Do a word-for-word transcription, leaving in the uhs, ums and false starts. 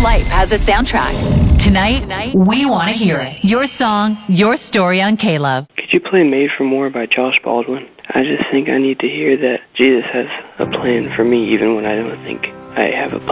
life has a soundtrack. Tonight, Tonight we want to hear it. Your song, your story on K-Love. Could you play Made for More by Josh Baldwin? I just think I need to hear that Jesus has a plan for me even when I don't think I have a plan.